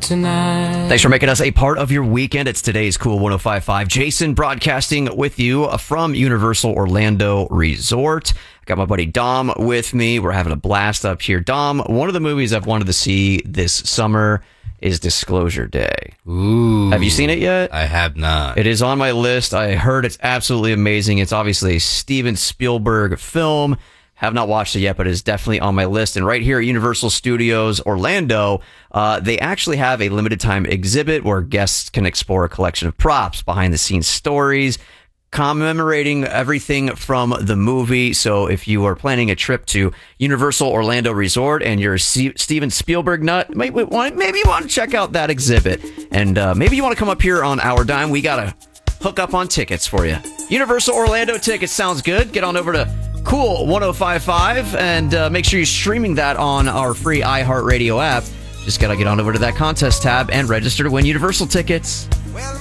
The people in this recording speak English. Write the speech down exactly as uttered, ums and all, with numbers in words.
tonight. Thanks for making us a part of your weekend. It's today's Cool one oh five point five. Jason broadcasting with you from Universal Orlando Resort. I got my buddy Dom with me. We're having a blast up here. Dom, one of the movies I've wanted to see this summer is Disclosure Day. Ooh. Have you seen it yet? I have not. It is on my list. I heard it's absolutely amazing. It's obviously a Steven Spielberg film. Have not watched it yet, but it is definitely on my list. And right here at Universal Studios Orlando, uh, they actually have a limited time exhibit where guests can explore a collection of props, behind the scenes stories, commemorating everything from the movie. So if you are planning a trip to Universal Orlando Resort and you're a C- Steven Spielberg nut, maybe, maybe you want to check out that exhibit. And uh, maybe you want to come up here on our dime. We got to hook up on tickets for you. Universal Orlando tickets sounds good. Get on over to Cool one oh five point five and uh, make sure you're streaming that on our free iHeartRadio app. Just got to get on over to that contest tab and register to win Universal tickets. Well,